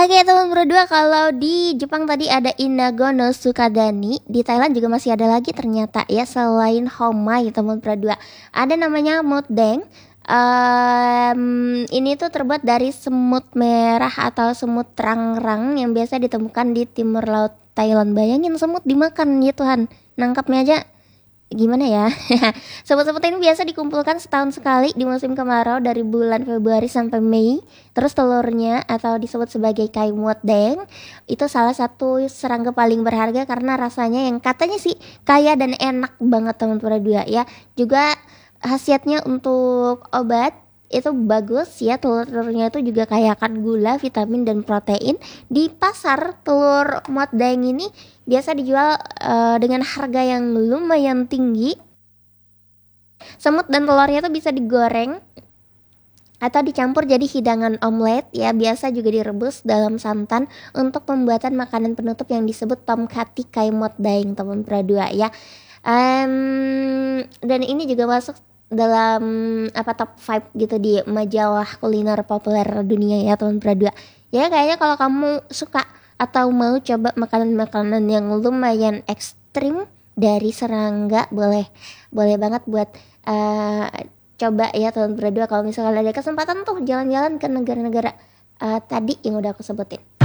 Oke teman berdua, kalau di Jepang tadi ada Inago no Sukadani, di Thailand juga masih ada lagi ternyata ya selain homai teman berdua. Ada namanya mutdeng. Ini tuh terbuat dari semut merah atau semut rangrang yang biasa ditemukan di timur laut Thailand. Bayangin semut dimakan ya Tuhan, nangkapnya aja gimana ya. Semut-semut ini biasa dikumpulkan setahun sekali di musim kemarau dari bulan Februari sampai Mei. Terus telurnya atau disebut sebagai kaimot deng itu salah satu serangga paling berharga karena rasanya yang katanya sih kaya dan enak banget teman berdua ya. Juga khasiatnya untuk obat itu bagus ya, telur-telurnya itu juga kaya akan gula, vitamin dan protein. Di pasar telur mot daeng ini biasa dijual dengan harga yang lumayan tinggi. Semut dan telurnya tuh bisa digoreng atau dicampur jadi hidangan omelet ya, biasa juga direbus dalam santan untuk pembuatan makanan penutup yang disebut tomkati kaimot daeng teman berdua ya. Dan ini juga masuk dalam top 5 gitu di majalah kuliner populer dunia ya teman berdua. Ya kayaknya kalau kamu suka atau mau coba makanan-makanan yang lumayan ekstrim dari serangga, boleh boleh banget buat eh, coba ya teman berdua kalau misalkan ada kesempatan tuh jalan-jalan ke negara-negara tadi yang udah aku sebutin.